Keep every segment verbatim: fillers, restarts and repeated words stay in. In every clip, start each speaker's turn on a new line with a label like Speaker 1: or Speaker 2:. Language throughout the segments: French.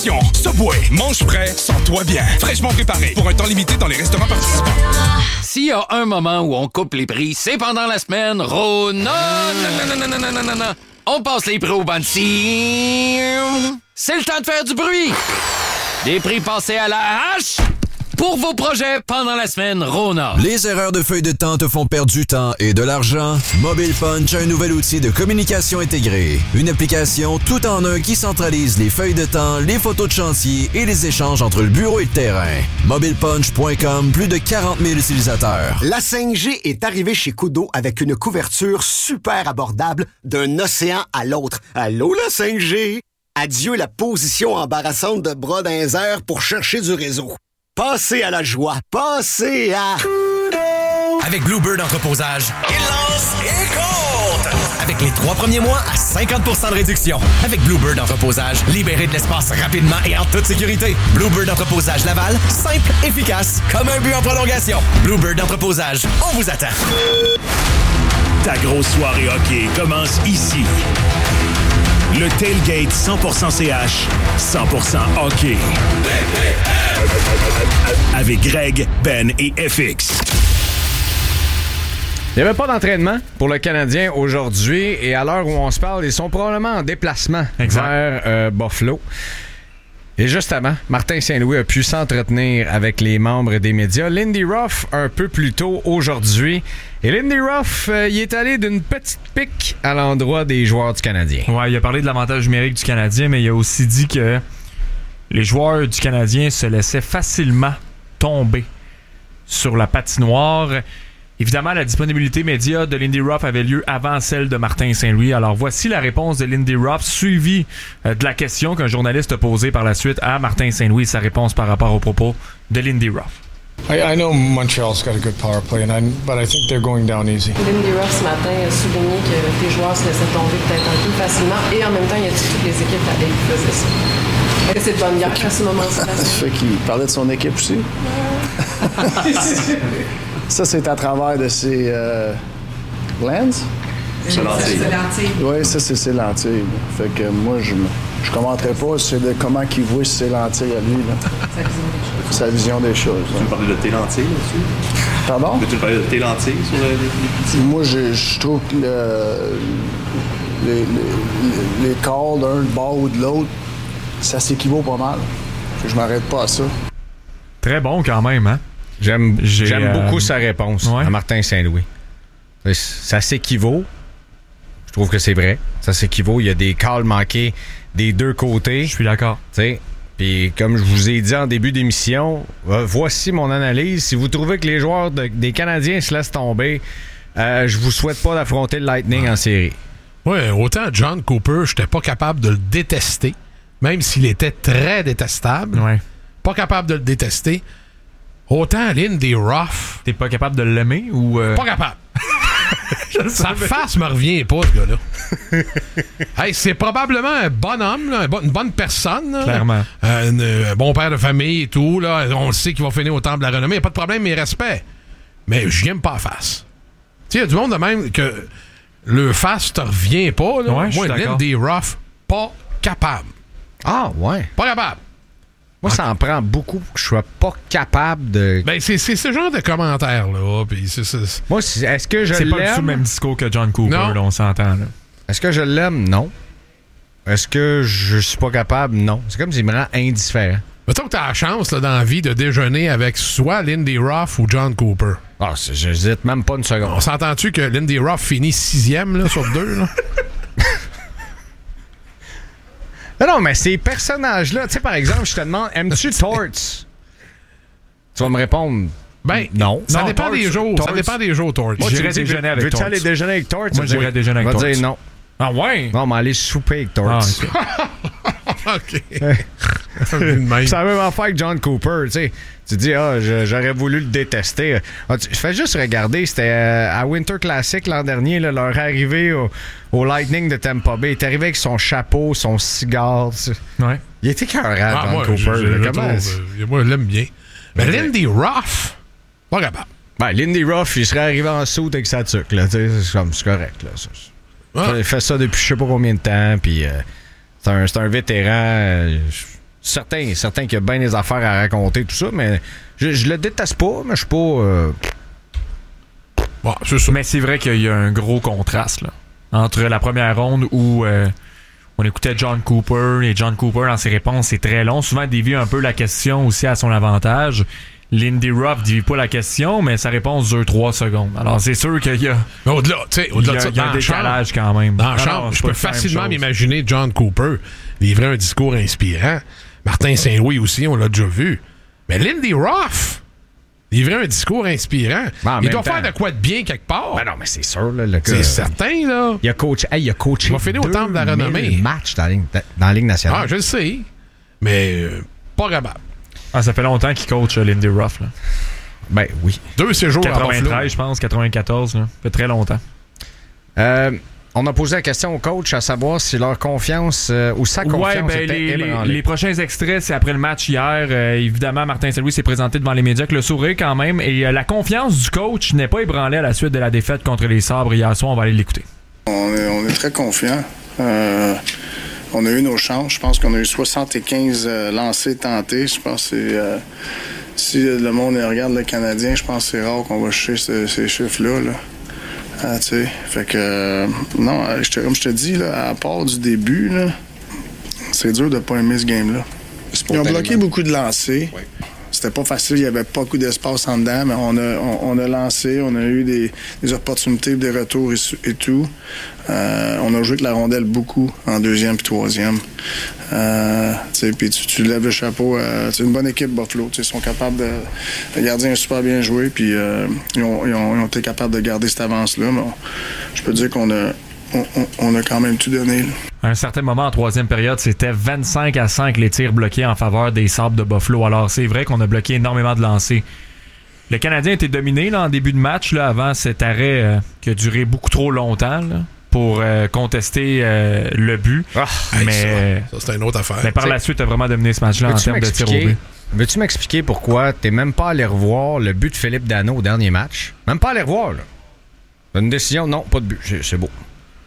Speaker 1: Attention, Subway, mange frais, sens-toi bien. Fraîchement préparé pour un temps limité dans les restaurants participants.
Speaker 2: S'il y a un moment où on coupe les prix, c'est pendant la semaine Rona. Non, non, non, non, non, non, non, non. On passe les prix au banc-ci. C'est le temps de faire du bruit. Des prix passés à la hache pour vos projets pendant la semaine Rona.
Speaker 3: Les erreurs de feuille de temps te font perdre du temps et de l'argent? Mobile Punch a un nouvel outil de communication intégrée. Une application tout en un qui centralise les feuilles de temps, les photos de chantier et les échanges entre le bureau et le terrain. mobile punch point com, plus de quarante mille utilisateurs.
Speaker 4: La cinq G est arrivée chez Koodo avec une couverture super abordable d'un océan à l'autre. Allô la cinq G? Adieu la position embarrassante de bras dans les airs pour chercher du réseau. Passez à la joie. Passez à...
Speaker 5: Avec Bluebird Entreposage, il lance et compte! Avec les trois premiers mois à cinquante pour cent de réduction. Avec Bluebird Entreposage, libérez de l'espace rapidement et en toute sécurité. Bluebird Entreposage Laval, simple, efficace, comme un but en prolongation. Bluebird Entreposage, on vous attend.
Speaker 6: Ta grosse soirée hockey commence ici. Le Tailgate cent pour cent C H, cent pour cent hockey. Avec Greg, Ben et F X.
Speaker 7: Il n'y avait pas d'entraînement pour le Canadien aujourd'hui et à l'heure où on se parle, ils sont probablement en déplacement exact. vers euh, Buffalo. Et juste avant, Martin Saint-Louis a pu s'entretenir avec les membres des médias. Lindy Ruff, un peu plus tôt aujourd'hui. Et Lindy Ruff, euh, il est allé d'une petite pique à l'endroit des joueurs du Canadien.
Speaker 8: Ouais, il a parlé de l'avantage numérique du Canadien, mais il a aussi dit que les joueurs du Canadien se laissaient facilement tomber sur la patinoire. Évidemment, la disponibilité média de Lindy Ruff avait lieu avant celle de Martin Saint-Louis. Alors voici la réponse de Lindy Ruff, suivie euh, de la question qu'un journaliste a posée par la suite à Martin Saint-Louis, sa réponse par rapport aux propos de Lindy Ruff.
Speaker 9: I, I know Montreal's got a good power play, and I, but I think they're going down easy.
Speaker 10: Lindy Ruff, ce matin, a souligné que tes joueurs se laissaient tomber peut-être un peu facilement, et en même temps, il a dit que toutes les équipes de la Ligue faisaient ça. Est-ce que c'est de bonne guerre à ce moment-là?
Speaker 11: Ça fait qu'il parlait de son équipe aussi. Ça, c'est à travers de ses euh, lens.
Speaker 10: C'est lentilles.
Speaker 11: Oui, ça, c'est ses lentilles. Fait que moi, je je commenterai pas c'est de comment il voit ses lentilles à lui. Là. Sa vision des choses.
Speaker 12: Tu veux parler de tes lentilles là-dessus?
Speaker 11: Pardon?
Speaker 12: Veux-tu parler de tes lentilles sur les, les petits?
Speaker 11: Moi, je, je trouve que le, les, les, les calls d'un bord ou de l'autre, ça s'équivaut pas mal. Je m'arrête pas à ça.
Speaker 8: Très bon quand même, hein?
Speaker 7: J'aime, j'aime
Speaker 8: euh...
Speaker 7: beaucoup sa réponse ouais. à Martin Saint-Louis. Ça s'équivaut. Je trouve que c'est vrai. Ça s'équivaut. Il y a des calls manqués des deux côtés.
Speaker 8: Je suis d'accord.
Speaker 7: Puis comme je vous ai dit en début d'émission, euh, voici mon analyse. Si vous trouvez que les joueurs de, des Canadiens se laissent tomber, euh, je vous souhaite pas d'affronter le Lightning ouais. en série.
Speaker 13: Oui, autant John Cooper, j'étais pas capable de le détester, même s'il était très détestable.
Speaker 8: Ouais.
Speaker 13: Pas capable de le détester. Autant Lindy Ruff.
Speaker 8: T'es pas capable de l'aimer ou. Euh...
Speaker 13: Pas capable. Sa face me revient pas, ce gars-là. Hey, c'est probablement un bon homme, là, une bonne personne. Là.
Speaker 8: Clairement.
Speaker 13: Un, un bon père de famille et tout. Là. On le sait qu'il va finir au temple de la renommée. Il n'y a pas de problème, mais respect. Mais je n'aime pas la face. Tu sais, il y a du monde de même que le face te revient pas. Là.
Speaker 8: Ouais,
Speaker 13: moi, Lindy Ruff, pas capable.
Speaker 7: Ah, ouais.
Speaker 13: Pas capable.
Speaker 7: Moi, ça en prend beaucoup que je sois pas capable de...
Speaker 13: Ben, c'est, c'est ce genre de commentaires-là. Puis c'est, c'est...
Speaker 7: Moi, c'est, est-ce que je
Speaker 8: c'est
Speaker 7: l'aime?
Speaker 8: C'est pas du tout le même discours que John Cooper, là, on s'entend. Là.
Speaker 7: Est-ce que je l'aime? Non. Est-ce que je suis pas capable? Non. C'est comme s'il me rend indifférent.
Speaker 13: Mettons que t'as la chance, là, dans la vie, de déjeuner avec soit Lindy Ruff ou John Cooper.
Speaker 7: Ah, j'hésite même pas une seconde.
Speaker 13: On s'entend-tu que Lindy Ruff finit sixième là, sur deux, là?
Speaker 7: Non, non, mais ces personnages-là, tu sais, par exemple, je te demande, aimes-tu Torts? Tu vas me répondre.
Speaker 13: Ben,
Speaker 7: non.
Speaker 13: Ça
Speaker 7: non,
Speaker 13: dépend
Speaker 7: Torts,
Speaker 13: des jours.
Speaker 7: Torts.
Speaker 13: Ça dépend des jours, Torts.
Speaker 7: Moi,
Speaker 8: j'irais déjeuner avec Torts.
Speaker 7: Veux-tu aller déjeuner avec Torts?
Speaker 8: Moi, j'irais déjeuner avec Torts.
Speaker 7: Je vais dire non.
Speaker 8: Ah ouais?
Speaker 7: Non, mais aller souper avec Torts.
Speaker 13: Ah, OK. OK.
Speaker 7: C'est la même affaire que John Cooper, tu sais. Tu dis, ah, j'aurais voulu le détester. Ah, tu fais juste regarder, c'était à Winter Classic l'an dernier, là, leur arrivée au, au Lightning de Tampa Bay. Il est arrivé avec son chapeau, son cigare.
Speaker 8: Ouais.
Speaker 7: Il était écœurant,
Speaker 13: ah,
Speaker 7: John
Speaker 13: moi,
Speaker 7: Cooper.
Speaker 13: Je, je,
Speaker 7: là,
Speaker 13: je
Speaker 7: comment
Speaker 13: trouve, euh, moi, je l'aime bien. Mais ouais, Lindy Ruff, pas capable.
Speaker 7: Ben, Lindy Ruff, il serait arrivé en soute avec sa tuque, là. C'est, c'est correct, là. Ah. Il fait ça depuis je sais pas combien de temps, puis euh, c'est, un, c'est un vétéran. Euh, certain, certain qu'il y a bien des affaires à raconter, tout ça, mais je, je le déteste pas, mais je suis pas... Euh...
Speaker 13: Bon, c'est ça.
Speaker 8: Mais c'est vrai qu'il y a un gros contraste là, entre la première ronde où euh, on écoutait John Cooper, et John Cooper, dans ses réponses, c'est très long. Souvent, il dévie un peu la question aussi à son avantage. Lindy Ruff ne dévie pas la question, mais sa réponse dure trois secondes. Alors, c'est sûr qu'il y a,
Speaker 13: mais au-delà, tu sais, au-delà
Speaker 8: il y a,
Speaker 13: de ça,
Speaker 8: il y a un décalage
Speaker 13: chambre,
Speaker 8: quand même.
Speaker 13: Dans la chambre, je peux facilement m'imaginer John Cooper livrer un discours inspirant. Martin Saint-Louis aussi, on l'a déjà vu. Mais Lindy Ruff livrer un discours inspirant. Ben, il doit temps, faire de quoi de bien quelque part.
Speaker 7: Ben non, mais c'est sûr. Là, le
Speaker 13: c'est
Speaker 7: que,
Speaker 13: certain, là.
Speaker 7: Il a coaché, hey, il a coaché
Speaker 13: il va finir au temple de la renommée.
Speaker 7: Match dans la Ligue, dans la Ligue nationale.
Speaker 13: Ah, je le sais. Mais euh, pas capable.
Speaker 8: Ah, ça fait longtemps qu'il coach uh, Lindy Ruff. Là.
Speaker 7: Ben oui.
Speaker 13: Deux séjours à Buffalo.
Speaker 8: quatre-vingt-treize, je pense, quatre-vingt-quatorze. Là. Ça fait très longtemps.
Speaker 7: Euh... On a posé la question au coach à savoir si leur confiance euh, ou sa confiance
Speaker 8: ouais, ben,
Speaker 7: était
Speaker 8: les,
Speaker 7: ébranlée.
Speaker 8: Les, les prochains extraits, c'est après le match hier. Euh, évidemment, Martin Saint-Louis s'est présenté devant les médias avec le sourire quand même. Et euh, la confiance du coach n'est pas ébranlée à la suite de la défaite contre les Sabres hier soir. On va aller l'écouter.
Speaker 11: On est, on est très confiants. Euh, on a eu nos chances. Je pense qu'on a eu soixante-quinze euh, lancés tentés. Je pense que c'est... Euh, si le monde regarde le Canadien, je pense que c'est rare qu'on va chercher ce, ces chiffres-là, là. Ah, tu sais, fait que... Euh, non, je te, comme je te dis, là, à part du début, là, c'est dur de pas aimer ce game-là. Ils ont bloqué beaucoup de lancers. Oui. C'était pas facile, il y avait pas beaucoup d'espace en dedans, mais on a, on, on a lancé, on a eu des, des opportunités, des retours et, et tout. Euh, on a joué avec la rondelle beaucoup en deuxième puis troisième. Euh, puis tu, tu lèves le chapeau. Euh, c'est une bonne équipe, Buffalo. Ils sont capables de... Le gardien a super bien joué, puis euh, ils, ont, ils, ont, ils ont été capables de garder cette avance-là. Mais on, je peux dire qu'on a, on, on, on a quand même tout donné. Là.
Speaker 8: À un certain moment, en troisième période, c'était vingt-cinq à cinq les tirs bloqués en faveur des Sabres de Buffalo. Alors, c'est vrai qu'on a bloqué énormément de lancers. Le Canadien était dominé là, en début de match, là, avant cet arrêt euh, qui a duré beaucoup trop longtemps là, pour euh, contester euh, le but.
Speaker 13: Ah,
Speaker 8: mais
Speaker 13: ça, ça c'est une autre affaire.
Speaker 8: Mais par
Speaker 13: T'sais,
Speaker 8: la suite, a vraiment dominé ce match-là en termes de tirs au but.
Speaker 7: Veux-tu m'expliquer pourquoi t'es même pas allé revoir le but de Philippe Danault au dernier match? Même pas allé revoir, là. Une décision, non, pas de but. C'est, c'est beau.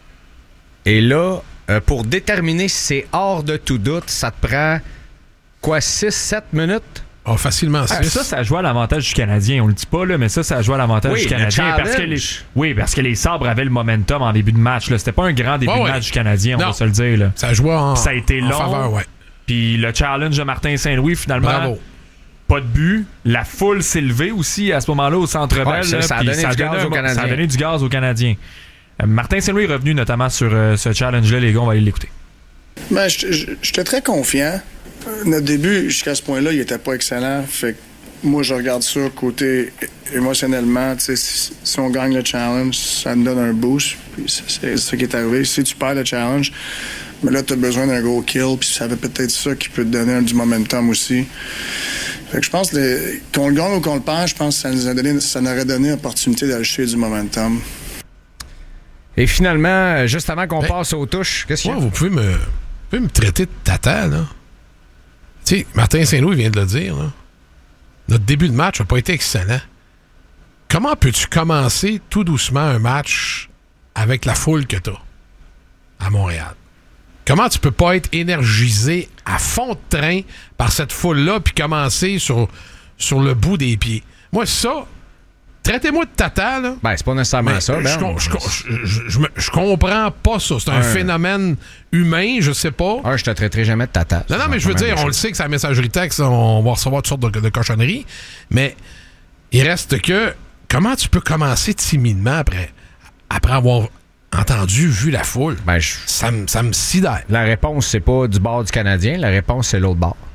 Speaker 7: Et là... Euh, pour déterminer si c'est hors de tout doute, ça te prend quoi, six sept minutes?
Speaker 13: Oh, facilement six.
Speaker 8: Ah, ça, ça joue à l'avantage du Canadien. On le dit pas, là, mais ça, ça joue à l'avantage
Speaker 7: oui,
Speaker 8: du Canadien. Parce que les, oui, parce que les Sabres avaient le momentum en début de match. Là. C'était pas un grand début oh, de
Speaker 13: ouais.
Speaker 8: match du Canadien, on
Speaker 13: non.
Speaker 8: va se le dire. Là.
Speaker 13: Ça jouait en,
Speaker 8: ça a été
Speaker 13: en
Speaker 8: long.
Speaker 13: faveur, ouais.
Speaker 8: Puis le challenge de Martin Saint-Louis, finalement,
Speaker 13: bravo.
Speaker 8: Pas de but. La foule s'est levée aussi à ce moment-là au Centre Bell.
Speaker 7: Ouais, ça, ça, a donné
Speaker 8: ça,
Speaker 7: du gaz
Speaker 8: un,
Speaker 7: aux Canadiens.
Speaker 8: ça a donné du gaz aux Canadiens. Euh, Martin Saint-Louis est revenu notamment sur euh, ce challenge-là. Les gars, on va aller l'écouter.
Speaker 11: Ben, j'étais très confiant. Notre début, jusqu'à ce point-là, il était pas excellent. Fait que moi, je regarde ça côté émotionnellement. Si, si on gagne le challenge, ça nous donne un boost. Puis c'est ça qui est arrivé. Si tu perds le challenge, mais là, tu as besoin d'un gros kill. Puis ça va peut-être ça qui peut te donner un, du momentum aussi. Fait que je pense que qu'on le gagne ou qu'on le perd, je pense que ça nous a donné, ça nous aurait donné l'opportunité d'acheter du momentum.
Speaker 7: Et finalement, juste avant qu'on
Speaker 13: ben,
Speaker 7: passe aux touches, qu'est-ce qu'il y a?
Speaker 13: Vous pouvez me... Vous pouvez me traiter de tata, là. Tu sais, Martin Saint-Louis vient de le dire, là. Notre début de match n'a pas été excellent. Comment peux-tu commencer tout doucement un match avec la foule que t'as à Montréal? Comment tu peux pas être énergisé à fond de train par cette foule-là puis commencer sur, sur le bout des pieds? Moi, ça... Traitez-moi de tata, là.
Speaker 7: Ben, c'est pas nécessairement
Speaker 13: mais
Speaker 7: ça.
Speaker 13: Je,
Speaker 7: Ben,
Speaker 13: je, je, je, je, je comprends pas ça. C'est un, un phénomène humain, je sais pas.
Speaker 7: Un, je te traiterai jamais de tata.
Speaker 13: Non, non, mais je veux dire, on le sait que c'est la messagerie texte, on va recevoir toutes sortes de, de cochonneries, mais il reste que, comment tu peux commencer timidement après, après avoir entendu, vu la foule?
Speaker 7: Ben, je...
Speaker 13: Ça me ça me sidère.
Speaker 7: La réponse, c'est pas du bord du Canadien, la réponse, c'est l'autre bord.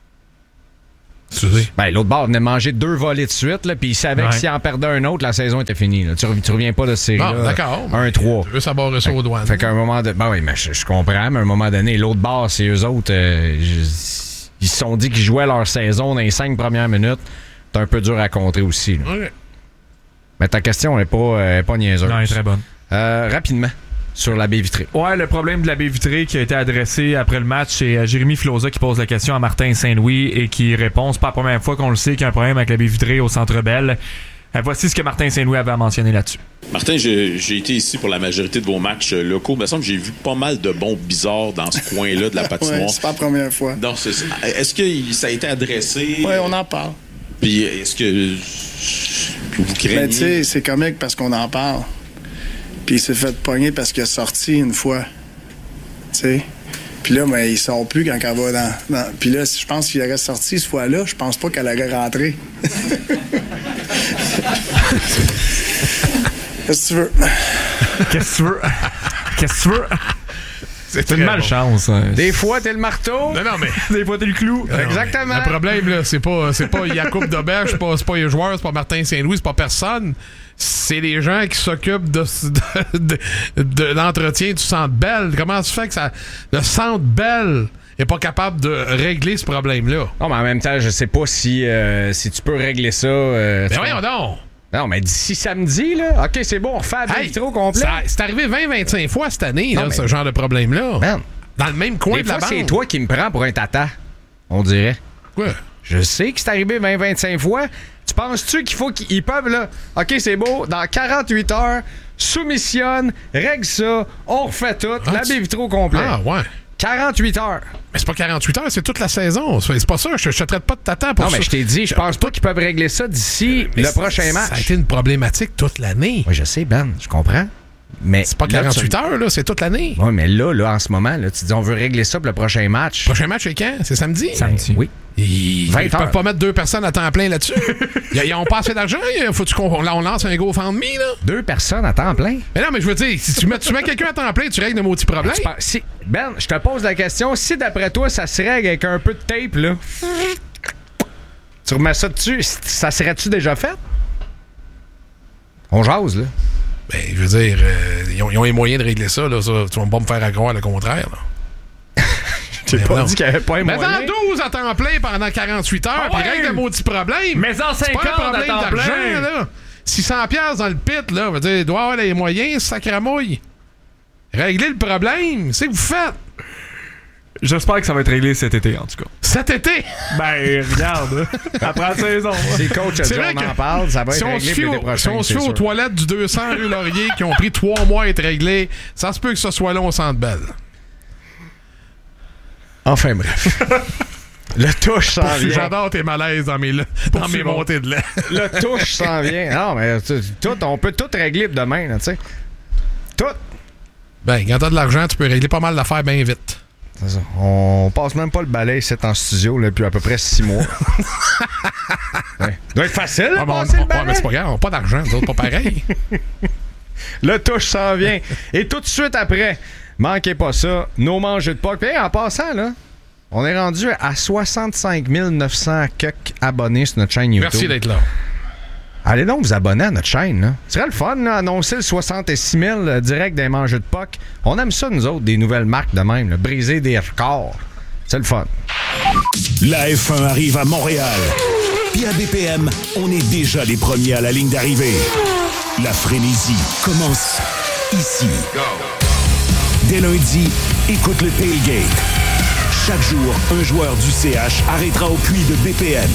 Speaker 13: Tu sais.
Speaker 7: Ben, l'autre bord venait manger deux volets de suite, puis il savait ouais. que s'il en perdait un autre, la saison était finie. Là. Tu, reviens, tu reviens pas de cette série-là.
Speaker 13: Bon, d'accord.
Speaker 7: un trois.
Speaker 13: Tu veux savoir ça aux douanes.
Speaker 7: Fait qu'à un moment de... Ben oui, mais je, je comprends, mais à un moment donné, l'autre bord, c'est eux autres. Euh, je, ils se sont dit qu'ils jouaient leur saison dans les cinq premières minutes. C'est un peu dur à contrer aussi. Là.
Speaker 13: Okay.
Speaker 7: Mais ta question n'est pas, euh, pas niaiseuse.
Speaker 8: Non, elle est très bonne.
Speaker 7: Euh, rapidement. Sur la baie vitrée.
Speaker 8: Ouais, le problème de la baie vitrée qui a été adressé après le match, c'est Jérémy Filosa qui pose la question à Martin Saint-Louis et qui répond. C'est pas la première fois qu'on le sait qu'il y a un problème avec la baie vitrée au Centre Bell. Euh, voici ce que Martin Saint-Louis avait à mentionner là-dessus.
Speaker 14: Martin, j'ai, j'ai été ici pour la majorité de vos matchs locaux. Il me semble que j'ai vu pas mal de bons bizarres dans ce coin-là de la patinoire.
Speaker 11: Ouais, c'est pas la première fois.
Speaker 14: Non, c'est ça. Est-ce que ça a été adressé?
Speaker 11: Oui, on en parle.
Speaker 14: Puis est-ce que, que vous craignez?
Speaker 11: Mais tu sais, c'est comique parce qu'on en parle. Puis il s'est fait pogner parce qu'il a sorti une fois. Tu sais? Puis là, mais il sort plus quand elle va dans... dans... Puis là, je pense qu'il aurait sorti cette fois-là. Je pense pas qu'elle aurait rentré. Qu'est-ce que tu veux?
Speaker 8: Qu'est-ce que tu veux? Qu'est-ce que tu veux?
Speaker 13: C'est
Speaker 8: une malchance. Hein.
Speaker 7: Des fois, t'es le marteau.
Speaker 13: Non, non, mais.
Speaker 8: Des fois, t'es le clou.
Speaker 13: Non,
Speaker 7: exactement.
Speaker 13: Le problème, là, c'est pas, c'est pas Yacoub Doberge, c'est pas, c'est pas les joueurs, c'est pas Martin Saint-Louis, c'est pas personne. C'est les gens qui s'occupent de, de, de, de l'entretien du Centre Bell. Comment ça se fait que ça, le Centre Bell est pas capable de régler ce problème-là?
Speaker 7: Non, mais en même temps, je sais pas si, euh, si tu peux régler ça. Euh,
Speaker 13: mais voyons donc!
Speaker 7: Non, mais d'ici samedi, là, OK, c'est bon, on refait la vitro complet.
Speaker 13: Ça, c'est arrivé vingt à vingt-cinq fois cette année, non, là, mais... ce genre de problème-là.
Speaker 7: Man.
Speaker 13: Dans le même coin
Speaker 7: Des
Speaker 13: de la
Speaker 7: fois,
Speaker 13: bande.
Speaker 7: c'est toi qui me prends pour un tata, on dirait.
Speaker 13: Quoi?
Speaker 7: Je sais que c'est arrivé vingt à vingt-cinq fois. Tu penses-tu qu'il faut qu'ils peuvent, là, OK, c'est beau, dans quarante-huit heures, soumissionne, règle ça, on refait tout, ah, la baie vitro complet.
Speaker 13: Ah, ouais.
Speaker 7: quarante-huit heures.
Speaker 13: Mais c'est pas quarante-huit heures, c'est toute la saison. C'est pas ça, je, je te traite pas de tata pour
Speaker 7: non,
Speaker 13: ça.
Speaker 7: Non, mais je t'ai dit, je pense pas qu'ils peuvent régler ça d'ici mais le prochain match.
Speaker 13: Ça a été une problématique toute l'année.
Speaker 7: Oui, je sais, Ben, je comprends. Mais
Speaker 13: c'est pas quarante-huit là, tu... heures, là, c'est toute l'année.
Speaker 7: Oui, mais là, là, en ce moment, là, tu dis on veut régler ça pour le prochain match.
Speaker 13: Le prochain match, c'est quand? C'est samedi?
Speaker 7: Samedi. Oui.
Speaker 13: Ils, ils peuvent pas mettre deux personnes à temps plein là-dessus. Ils ont pas assez d'argent. Faut-tu qu'on on lance un GoFundMe, là?
Speaker 7: Deux personnes à temps plein?
Speaker 13: Mais non, mais je veux dire, si tu mets, tu mets quelqu'un à temps plein, tu règles le maudit problème.
Speaker 7: Ben, penses, si, Ben, je te pose la question. Si d'après toi, ça se règle avec un peu de tape, là, tu remets ça dessus, ça serait-tu déjà fait? On jase, là.
Speaker 13: Ben, je veux dire, euh, ils, ont, ils ont les moyens de régler ça, là. Ça, tu vas pas me faire croire le contraire, là.
Speaker 7: J'ai pas non. dit qu'il n'y avait pas un
Speaker 13: mais
Speaker 7: moyen.
Speaker 13: Mais douze à temps plein pendant quarante-huit heures, puis ah ouais. règle le maudit problème.
Speaker 8: Mais en cinquante
Speaker 13: c'est pas un problème
Speaker 8: à temps
Speaker 13: d'argent,
Speaker 8: plein.
Speaker 13: là. six cents dollars dans le pit, là, veut dire, il doit avoir les moyens, sacramouille. Réglez le problème, c'est que vous faites.
Speaker 8: J'espère que ça va être réglé cet été, en tout cas.
Speaker 13: Cet été?
Speaker 8: Ben, regarde, après la saison.
Speaker 7: Si coach John en parle, ça va
Speaker 13: si
Speaker 7: être réglé
Speaker 13: pour
Speaker 7: l'été prochain.
Speaker 13: Si on se fait aux toilettes du deux cents rue Laurier qui ont pris trois mois à être réglées, ça se peut que ce soit long au Centre Bell.
Speaker 7: Enfin bref. Le touche s'en vient.
Speaker 13: J'adore tes malaises dans mes, dans mes montées de lait.
Speaker 7: Le touche s'en vient. Non, mais tout, on peut tout régler demain, tu sais. Tout.
Speaker 13: Ben, quand t'as de l'argent, tu peux régler pas mal d'affaires bien vite.
Speaker 7: C'est ça. On passe même pas le balai ici en studio là, depuis à peu près six mois. Ouais. Ça doit être facile de ah, passer
Speaker 13: on,
Speaker 7: le balai.
Speaker 13: Ouais, mais c'est pas grave, on n'a pas d'argent, nous autres, pas pareil.
Speaker 7: Le touche s'en vient. Et tout de suite après, manquez pas ça, nos mangeux de Pâques. Puis en passant, là, on est rendu à soixante-cinq mille neuf cents abonnés sur notre chaîne YouTube.
Speaker 13: Merci d'être là.
Speaker 7: Allez donc vous abonner à notre chaîne. Là. Ce serait le fun, là, annoncer le soixante-six mille euh, direct des mangeux de Pâques. On aime ça, nous autres, des nouvelles marques de même, là, briser des records. C'est le fun.
Speaker 6: La F un arrive à Montréal. Puis à B P M, on est déjà les premiers à la ligne d'arrivée. La frénésie commence ici. Go. Dès lundi, écoute le tailgate. Chaque jour, un joueur du C H arrêtera au puits de B P M.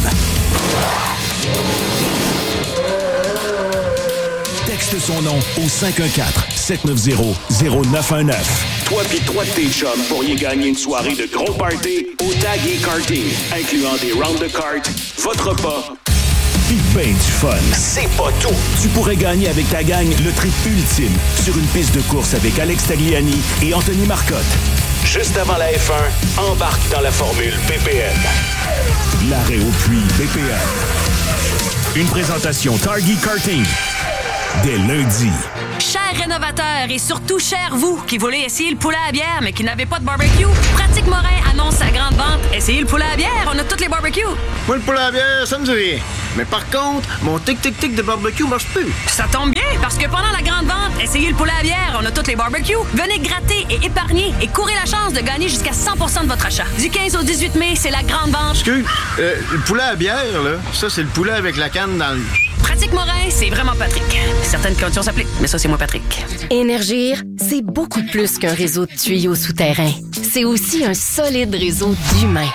Speaker 6: Texte son nom au cinq un quatre, sept neuf zéro, zéro neuf un neuf. Toi pis trois de tes chums pourriez gagner une soirée de gros party au Tag et Karting, incluant des rounds de kart, votre repas, pis ben du fun. C'est pas tout! Tu pourrais gagner avec ta gang le trip ultime sur une piste de course avec Alex Tagliani et Anthony Marcotte. Juste avant la F un, embarque dans la formule B P M. L'arrêt au puits B P M. Une présentation Targy Karting. Dès lundi.
Speaker 15: Chers rénovateurs et surtout chers vous qui voulez essayer le poulet à bière mais qui n'avez pas de barbecue, Pratique Morin annonce sa grande vente. Essayez le poulet à bière, on a toutes les barbecues.
Speaker 16: Moi, le poulet à bière, ça me dit rien. Mais par contre, mon tic-tic-tic de barbecue marche plus.
Speaker 15: Ça tombe bien, parce que pendant la grande vente, essayez le poulet à bière, on a toutes les barbecues. Venez gratter et épargner et courez la chance de gagner jusqu'à cent pour cent de votre achat. Du quinze au dix-huit mai, c'est la grande vente.
Speaker 16: Excuse, euh, le poulet à bière, là, ça, c'est le poulet avec la canne dans le...
Speaker 15: Pratique Morin, c'est vraiment Patrick. Certaines conditions s'appliquent, mais ça, c'est moi, Patrick.
Speaker 17: Énergir, c'est beaucoup plus qu'un réseau de tuyaux souterrains. C'est aussi un solide réseau d'humains.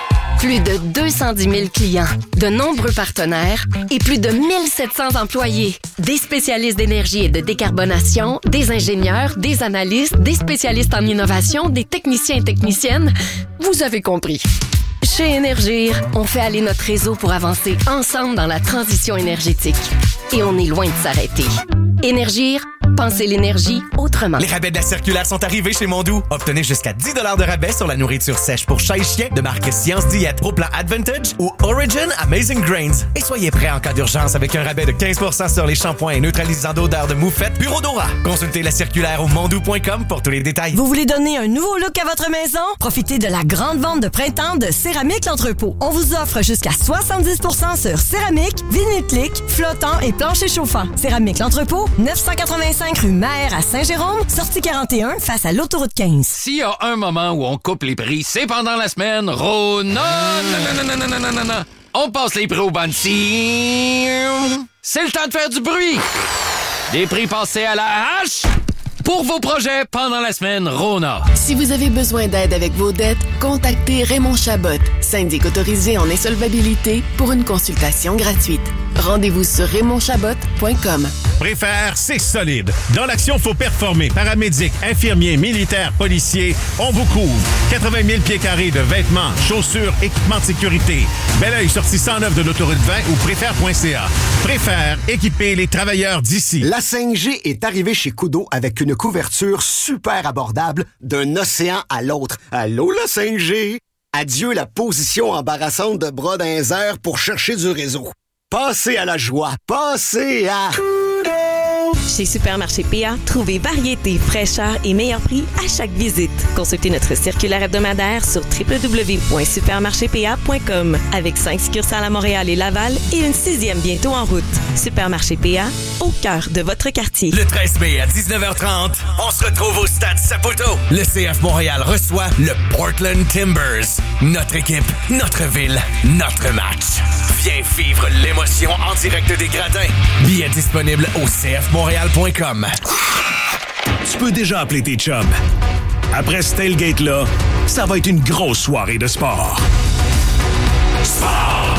Speaker 17: Plus de deux cent dix mille clients, de nombreux partenaires et plus de mille sept cents employés. Des spécialistes d'énergie et de décarbonation, des ingénieurs, des analystes, des spécialistes en innovation, des techniciens et techniciennes. Vous avez compris. Chez Énergir, on fait aller notre réseau pour avancer ensemble dans la transition énergétique. Et on est loin de s'arrêter. Énergir, pensez l'énergie autrement.
Speaker 5: Les rabais de la circulaire sont arrivés chez Mondou. Obtenez jusqu'à dix dollars de rabais sur la nourriture sèche pour chat et chien de marque Science Diète, Pro Plan Advantage ou Origin Amazing Grains. Et soyez prêts en cas d'urgence avec un rabais de quinze pour cent sur les shampoings et neutralisants d'odeur de moufette Bureau Dora. Consultez la circulaire au mondou point com pour tous les détails.
Speaker 18: Vous voulez donner un nouveau look à votre maison? Profitez de la grande vente de printemps de Céramique L'Entrepôt. On vous offre jusqu'à soixante-dix pour cent sur céramique, vinyle-clic, flottant et plancher chauffant. Céramique L'Entrepôt, neuf cent quatre-vingt-cinq rue Maher à Saint-Jérôme, sortie quarante et un face à l'autoroute quinze.
Speaker 2: S'il y a un moment où on coupe les prix, c'est pendant la semaine Rona. Non, non, non, non, non, non, non, non. On passe les prix au Bansi. C'est le temps de faire du bruit. Des prix passés à la hache pour vos projets pendant la semaine Rona.
Speaker 19: Si vous avez besoin d'aide avec vos dettes, contactez Raymond Chabot, syndic autorisé en insolvabilité, pour une consultation gratuite. Rendez-vous sur raymond chabot point com.
Speaker 20: Préfère, c'est solide. Dans l'action, faut performer. Paramédic, infirmiers, militaires, policiers, on vous couvre. quatre-vingt mille pieds carrés de vêtements, chaussures, équipements de sécurité. Belleuil, sortie cent neuf de l'autoroute vingt ou préfère point c a. Préfère, équiper les travailleurs d'ici.
Speaker 4: La cinq G est arrivée chez Kudo avec une couverture super abordable d'un océan à l'autre. Allô, la cinq G? Adieu la position embarrassante de bras dans les airs pour chercher du réseau. Passez à la joie. Passez à...
Speaker 21: Chez Supermarché P A, trouvez variété, fraîcheur et meilleur prix à chaque visite. Consultez notre circulaire hebdomadaire sur w w w point supermarché p a point com avec cinq succursales à Montréal et Laval et une sixième bientôt en route. Supermarché P A, au cœur de votre quartier.
Speaker 5: Le treize mai à dix-neuf heures trente, on se retrouve au Stade Saputo. Le C F Montréal reçoit le Portland Timbers. Notre équipe, notre ville, notre match. Viens vivre l'émotion en direct des gradins. Billets disponibles au c f montréal point com.
Speaker 6: Tu peux déjà appeler tes chums. Après ce tailgate-là, ça va être une grosse soirée de sport. Sport!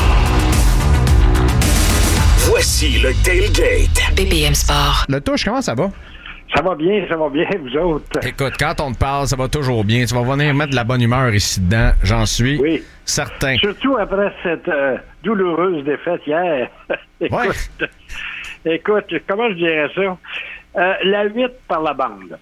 Speaker 6: Voici le tailgate.
Speaker 18: B P M Sport.
Speaker 7: Le touche, comment ça va?
Speaker 22: Ça va bien, ça va bien, vous autres.
Speaker 7: Écoute, quand on te parle, ça va toujours bien. Tu vas venir mettre de la bonne humeur ici dedans, j'en suis
Speaker 22: oui.
Speaker 7: certain.
Speaker 22: Surtout après cette euh, douloureuse défaite hier. écoute, ouais. écoute, comment je dirais ça? Euh, la huit par la bande.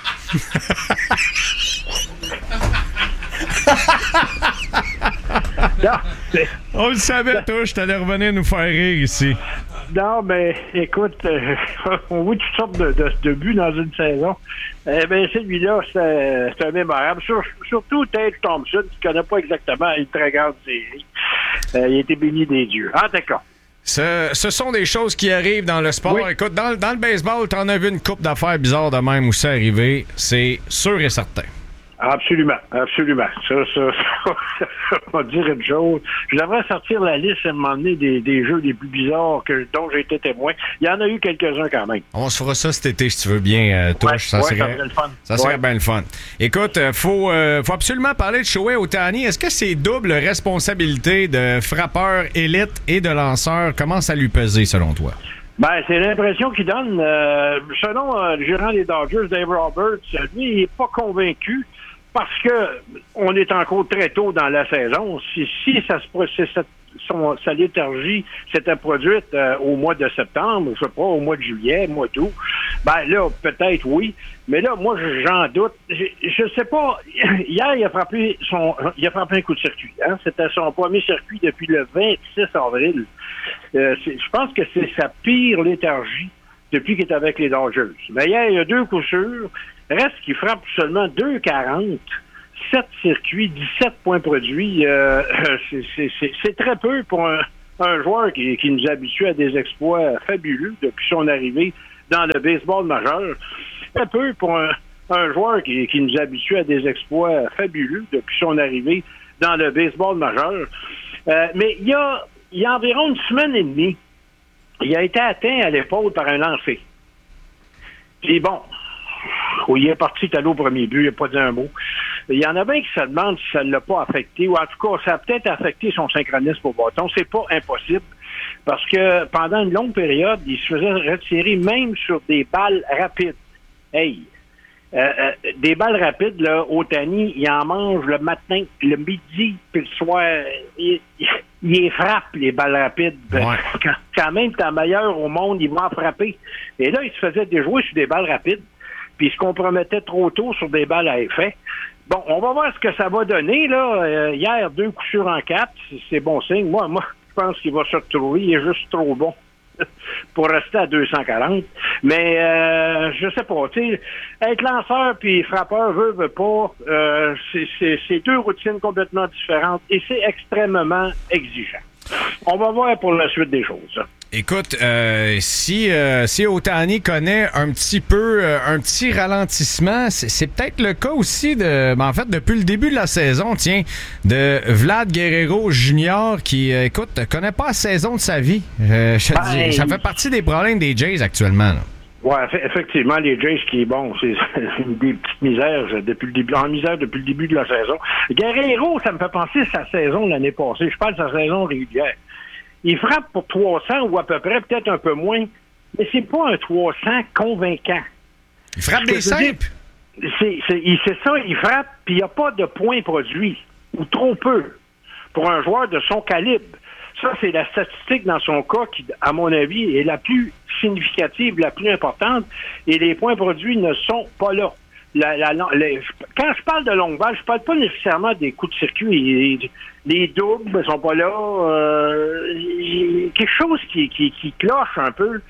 Speaker 7: non, mais... On le savait, toi, je t'allais revenir nous faire rire ici.
Speaker 22: Non, mais écoute, euh, on voit toutes sortes de, de, de buts dans une saison. Eh bien, celui-là, c'est, c'est un mémorable. Sur, surtout Tate Thompson, qui ne connaît pas exactement une très grande série. Euh, il a été béni des dieux. Ah, d'accord.
Speaker 7: Ce, ce sont des choses qui arrivent dans le sport. Oui. Écoute, dans, dans le baseball, t'en as vu une couple d'affaires bizarres de même où c'est arrivé. C'est sûr et certain.
Speaker 22: Absolument, absolument. Ça, ça, ça, ça va dire une chose. Je devrais sortir la liste à un moment donné des, des jeux les plus bizarres que, dont j'ai été témoin. Il y en a eu quelques-uns quand même.
Speaker 7: On se fera ça cet été, si tu veux bien, euh, Touche.
Speaker 22: Ouais,
Speaker 7: ça,
Speaker 22: ouais,
Speaker 7: serait,
Speaker 22: ça serait le fun.
Speaker 7: Ça serait
Speaker 22: ouais.
Speaker 7: bien le fun. Écoute, il faut, euh, faut absolument parler de Shohei Ohtani. Est-ce que c'est double responsabilité de frappeur élite et de lanceur? Comment ça lui pesait, selon toi?
Speaker 22: Ben, c'est l'impression qu'il donne. Euh, selon euh, le gérant des Dodgers, Dave Roberts, lui, il n'est pas convaincu. Parce que on est encore très tôt dans la saison. Si, si ça se si cette, son, sa léthargie s'était produite euh, au mois de septembre, je sais pas, au mois de juillet, mois d'août, ben là, peut-être oui. Mais là, moi, j'en doute. Je, je sais pas. Hier, il a frappé son, il a frappé un coup de circuit. Hein? C'était son premier circuit depuis le vingt-six avril. Euh, je pense que c'est sa pire léthargie depuis qu'il est avec les Dodgers. Mais hier, il y a deux coups sûrs. Reste qu'il frappe seulement deux quarante, sept circuits, dix-sept points produits. Euh, c'est, c'est, c'est, c'est très peu pour un, un joueur qui, qui nous habitue à des exploits fabuleux depuis son arrivée dans le baseball majeur. Très peu pour un, un joueur qui, qui nous habitue à des exploits fabuleux depuis son arrivée dans le baseball majeur. Euh, mais il y a, il y a environ une semaine et demie, il a été atteint à l'épaule par un lancer. Puis bon... Oui, il est parti, il est allé au premier but, il n'a pas dit un mot. Il y en a bien qui se demandent si ça ne l'a pas affecté, ou en tout cas, ça a peut-être affecté son synchronisme au bâton. C'est pas impossible, parce que pendant une longue période, il se faisait retirer même sur des balles rapides. Hey! Euh, euh, des balles rapides, là, Ohtani, il en mange le matin, le midi, puis le soir. Il, il, il les frappe, les balles rapides. Ouais. Quand, quand même, t'es meilleur au monde, il va en frapper. Et là, il se faisait déjouer sur des balles rapides, puis il se compromettait trop tôt sur des balles à effet. Bon, on va voir ce que ça va donner, là. Euh, hier, deux coups sûrs en quatre, c'est bon signe. Moi, moi, je pense qu'il va se retrouver, il est juste trop bon pour rester à deux cent quarante. Mais euh, je sais pas, tu sais, être lanceur puis frappeur, veut, veut pas, euh, c'est, c'est, c'est deux routines complètement différentes et c'est extrêmement exigeant. On va voir pour la suite des choses.
Speaker 7: Écoute, euh, si euh, si Ohtani connaît un petit peu euh, un petit ralentissement, c'est, c'est peut-être le cas aussi de, ben en fait, depuis le début de la saison, tiens, de Vlad Guerrero Junior qui, euh, écoute, connaît pas la saison de sa vie. Euh, je te
Speaker 22: Ben,
Speaker 7: dis, ça fait partie des problèmes des Jays actuellement, là.
Speaker 22: Oui, effectivement, les Jays qui, bon, c'est des petites misères depuis le début, en misère depuis le début de la saison. Guerrero, ça me fait penser à sa saison l'année passée. Je parle de sa saison régulière. Il frappe pour trois cents ou à peu près, peut-être un peu moins, mais c'est pas un trois cents convaincant.
Speaker 7: Il frappe des simples.
Speaker 22: C'est, c'est, c'est ça, il frappe, puis il n'y a pas de points produits, ou trop peu, pour un joueur de son calibre. Ça, c'est la statistique dans son cas qui, à mon avis, est la plus significative, la plus importante, et les points produits ne sont pas là. La, la, la, quand je parle de longue balle, je parle pas nécessairement des coups de circuit. Les, les doubles ne sont pas là. Euh, quelque chose qui, qui, qui cloche un peu.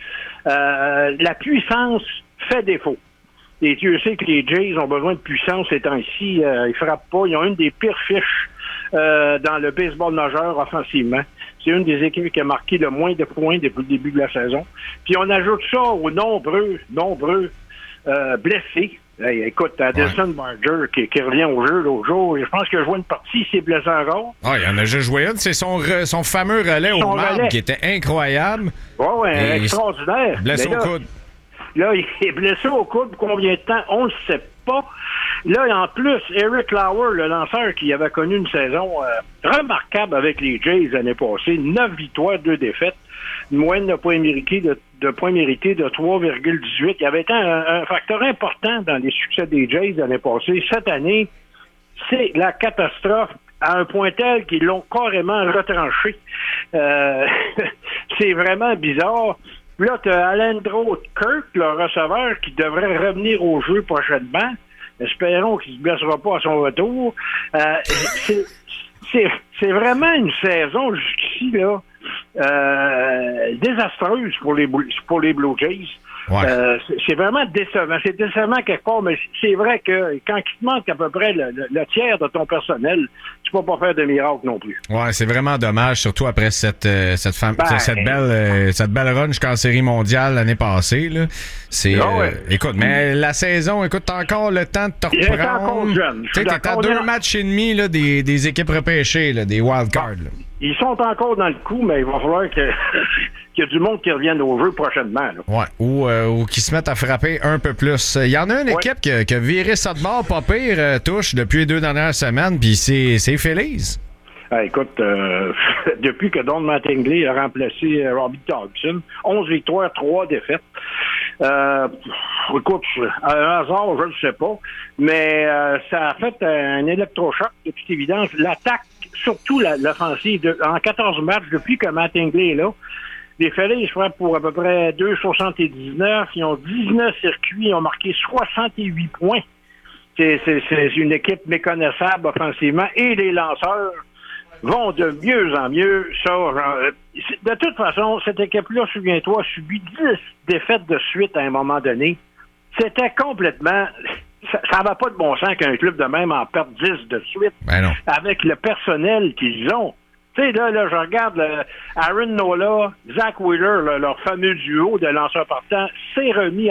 Speaker 22: Euh, la puissance fait défaut. Et Dieu sait que les Jays ont besoin de puissance ces temps-ci. Euh, ils frappent pas. Ils ont une des pires fiches euh, dans le baseball majeur offensivement. C'est une des équipes qui a marqué le moins de points depuis le début de la saison. Puis on ajoute ça aux nombreux, nombreux euh, blessés. Hey, écoute, Addison ouais. Barger qui, qui revient au jeu l'autre jour, je pense qu'il a joué une partie, il s'est blessé encore.
Speaker 7: Ah, il en a juste joué une, c'est son, re, son fameux relais son au marbre qui était incroyable.
Speaker 22: Oui, oui, extraordinaire.
Speaker 7: Blessé
Speaker 22: là,
Speaker 7: au coude.
Speaker 22: Là, il est blessé au coude, pour combien de temps, on ne le sait pas. Là, en plus, Eric Lauer, le lanceur qui avait connu une saison euh, remarquable avec les Jays l'année passée, neuf victoires, deux défaites, une moyenne de points mérités de, de points mérités de trois virgule dix-huit. Il y avait été un, un facteur important dans les succès des Jays l'année passée. Cette année, c'est la catastrophe à un point tel qu'ils l'ont carrément retranché. Euh, c'est vraiment bizarre. Là, tu as Alejandro Kirk, le receveur, qui devrait revenir au jeu prochainement. Espérons qu'il ne se blessera pas à son retour. Euh, c'est, c'est, c'est vraiment une saison jusqu'ici, là, euh, désastreuse pour les, pour les Blue Jays. Ouais. Euh, c'est, c'est vraiment décevant. C'est décevant quelque part, mais c'est vrai que quand il te manque à peu près le, le, le tiers de ton personnel, tu peux pas faire de miracle non plus.
Speaker 7: Ouais, c'est vraiment dommage, surtout après cette euh, cette, femme, ben, cette belle euh, cette belle run jusqu'en série mondiale l'année passée. Là. C'est ah ouais. euh, écoute, mais la saison, écoute, t'as encore le temps de te reprendre.
Speaker 22: Il est encore jeune.
Speaker 7: Tu sais, t'es à deux matchs et demi là, des, des équipes repêchées, là, des wild cards. Là.
Speaker 22: Ils sont encore dans le coup, mais il va falloir que, qu'il y ait du monde qui revienne au jeu prochainement. Là.
Speaker 7: Ouais, ou, euh, ou qui se mettent à frapper un peu plus. Il y en a une ouais. équipe qui, qui a viré ça de bord, pas pire, euh, touche, depuis les deux dernières semaines, puis c'est, c'est Félix.
Speaker 22: Ah, écoute, euh, depuis que Don Mattingly a remplacé euh, Robbie Dodson, onze victoires, trois défaites. Euh, écoute, un hasard, je ne sais pas, mais euh, ça a fait un électrochoc, de toute évidence. L'attaque, surtout la, l'offensive, de, en quatorze matchs, depuis que Mattingly est là, les Phillies frappent pour à peu près deux virgule soixante-dix-neuf. Ils ont dix-neuf circuits, ils ont marqué soixante-huit points. C'est, c'est, c'est une équipe méconnaissable offensivement. Et les lanceurs vont de mieux en mieux. Ça, genre, de toute façon, cette équipe-là, souviens-toi, a subi dix défaites de suite à un moment donné. C'était complètement... Ça n'a pas de bon sens qu'un club de même en perde dix de suite
Speaker 7: ben non.
Speaker 22: avec le personnel qu'ils ont. Tu sais, là, là, je regarde le Aaron Nola, Zach Wheeler, là, leur fameux duo de lanceurs partants, s'est remis